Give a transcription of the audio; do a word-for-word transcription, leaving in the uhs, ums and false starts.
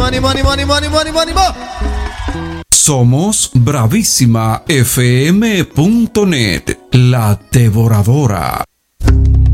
ánimo, ánimo, ánimo, ánimo, ánimo, ánimo. Somos bravísima f m punto net, la devoradora.